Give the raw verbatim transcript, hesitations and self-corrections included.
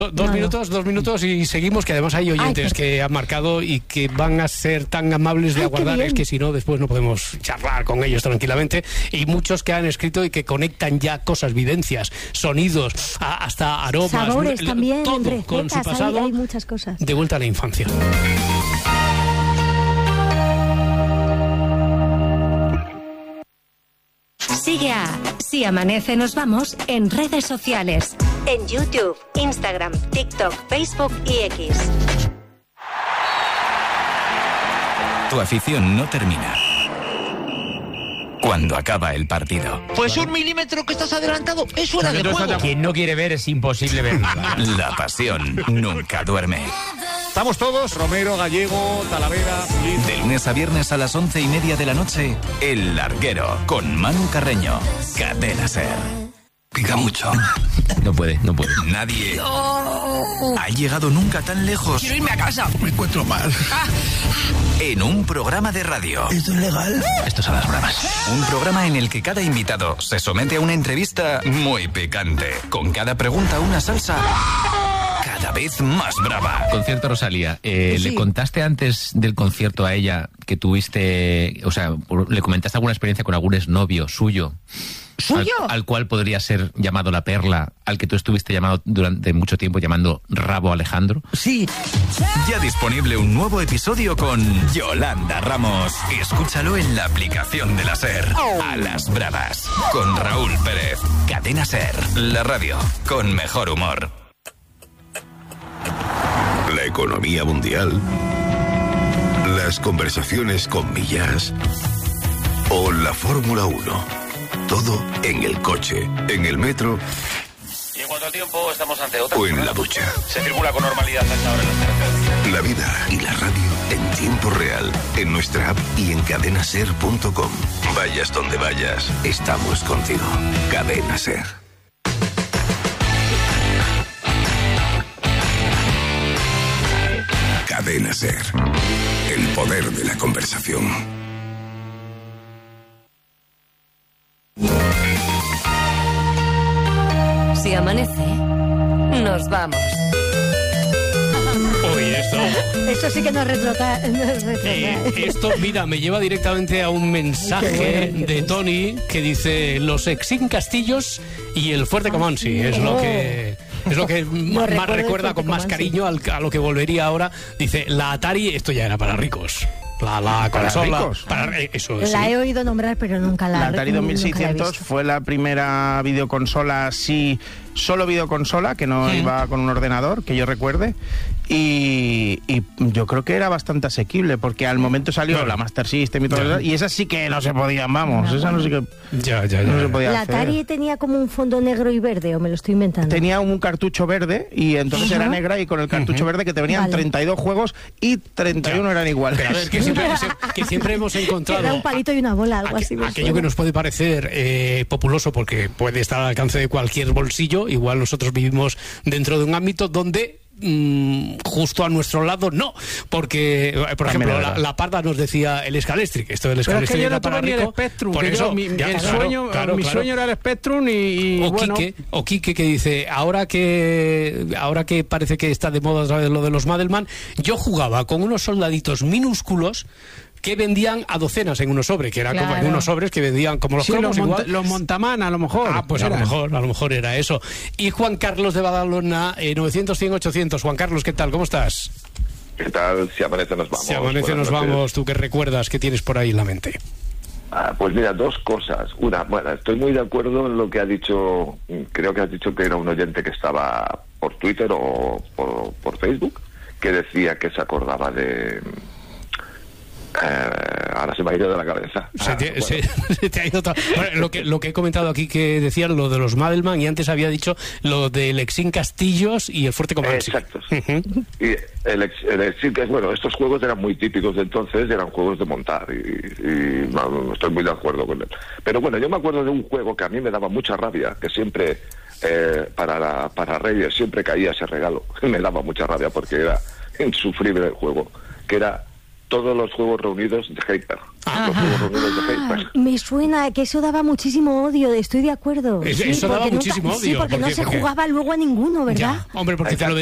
Dos no, minutos, no. dos minutos y seguimos, que además hay oyentes Ay, que han marcado y que van a ser tan amables de Ay, aguardar, es que si no después no podemos charlar con ellos tranquilamente, y muchos que han escrito y que conectan ya cosas, vivencias, sonidos, a, hasta aromas, sabores l- también, todo recetas, con su pasado, hay, hay muchas cosas. De vuelta a la infancia. Sigue a Si Amanece Nos Vamos en redes sociales, en YouTube, Instagram, TikTok, Facebook y X. Tu afición no termina cuando acaba el partido. Pues un milímetro que estás adelantado es fuera de juego. Quien no quiere ver es imposible ver nada. La pasión nunca duerme. Estamos todos, Romero, Gallego, Talavera, Pulido. De lunes a viernes a las once y media de la noche, El Larguero, con Manu Carreño. Cadena SER. Pica mucho. No puede, no puede. Nadie ha llegado nunca tan lejos. Quiero irme a casa. Me encuentro mal. En un programa de radio. ¿Esto es legal? Esto son las bravas. Un programa en el que cada invitado se somete a una entrevista muy picante. Con cada pregunta una salsa cada vez más brava. Concierto Rosalía. Eh, Sí. ¿Le contaste antes del concierto a ella que tuviste, o sea, le comentaste alguna experiencia con algún exnovio suyo? ¿Suyo? Al, al cual podría ser llamado La Perla, al que tú estuviste llamado durante mucho tiempo llamando Rabo Alejandro. Sí. Ya disponible un nuevo episodio con Yolanda Ramos. Escúchalo en la aplicación de la SER. A las bravas. Con Raúl Pérez. Cadena SER. La radio con mejor humor. La economía mundial, las conversaciones con Millás o la Fórmula uno. Todo en el coche, en el metro Y en cuanto al tiempo, estamos ante otra. o en la ducha. Se circula con normalidad hasta ahora en las carreteras. La vida y la radio en tiempo real, en nuestra app y en cadena ser punto com. Vayas donde vayas, estamos contigo. Cadena SER. Cadena SER. El poder de la conversación. Si amanece, nos vamos. Oye, esto... Eso sí que nos retrota. Nos retrota. Eh, esto, mira, me lleva directamente a un mensaje de Tony que dice: los Exin Castillos y el Fuerte Comansi. Es lo que... Es lo que más recuerdo recuerda el con más Fuerte cariño al- a lo que volvería ahora. Dice, la Atari, esto ya era para ricos. La, la ¿Para consola. ricos? Para, eh, eso es. La sí. he oído nombrar, pero nunca la La Atari nunca la he dos mil seiscientos visto. fue la primera videoconsola así, solo videoconsola, que no Sí. iba con un ordenador, que yo recuerde. Y, y yo creo que era bastante asequible, porque al momento salió Bueno. la Master System y todo Ya. eso, y esa sí que no se podían, vamos, No, esa no, sí que, Ya, ya, ya. no se podía ¿La hacer. Atari tenía como un fondo negro y verde o me lo estoy inventando? Tenía un cartucho verde y entonces Ajá. era negra, y con el cartucho verde que te venían Vale. treinta y dos juegos y treinta y uno eran iguales. Pero a ver, que siempre, que siempre hemos encontrado... Era un palito y una bola, algo Aqu- así. me aquello suena. que nos puede parecer eh, populoso porque puede estar al alcance de cualquier bolsillo, igual nosotros vivimos dentro de un ámbito donde mm, justo a nuestro lado no, porque eh, por También ejemplo es la, verdad. la Parda nos decía el Scalestric, esto del Pero es que Scalestric yo era no para tuve ni el rico, Spectrum, por que eso yo, mi, ya, el claro, sueño, claro, mi claro. sueño era el Spectrum y, y O bueno, Quique, o Quique que dice, ahora que ahora que parece que está de moda otra vez lo de los Madelman, yo jugaba con unos soldaditos minúsculos que vendían a docenas en unos sobres, que era como en Claro. unos sobres que vendían como los sí, cromos los, monta- igual. los Montamán a lo mejor. Ah, pues a lo eran. mejor, a lo mejor era eso. Y Juan Carlos de Badalona, eh, novecientos, cien, ochocientos. Juan Carlos, ¿qué tal? ¿Cómo estás? ¿Qué tal? Si amanece nos vamos. Si amanece Buenas nos noches. vamos, ¿tú qué recuerdas? ¿Qué tienes por ahí en la mente? Ah, pues mira, dos cosas. Una, bueno, estoy muy de acuerdo en lo que ha dicho, creo que has dicho que era un oyente que estaba por Twitter o por, por Facebook, que decía que se acordaba de... Eh, ahora se me ha ido de la cabeza. Se Ah, te, bueno. se- se te ha ido todo. Bueno, lo, que, lo que he comentado aquí que decían lo de los Madelman y antes había dicho lo del Exin Castillos y el Fuerte Comansi. Exacto. Y el, ex- el Exil, que es bueno, estos juegos eran muy típicos de entonces, eran juegos de montar y, y no, no estoy muy de acuerdo con él. Pero bueno, yo me acuerdo de un juego que a mí me daba mucha rabia, que siempre eh, para la, para Reyes siempre caía ese regalo. Me daba mucha rabia porque era insufrible el juego, que era todos los juegos reunidos de Hyper. Ajá. Los juegos reunidos de Hyper. Me suena que eso daba muchísimo odio, estoy de acuerdo. Es- Sí, eso daba porque nunca- muchísimo Sí, odio, porque no porque- se porque- jugaba luego a ninguno, ¿verdad? Ya, hombre, porque te lo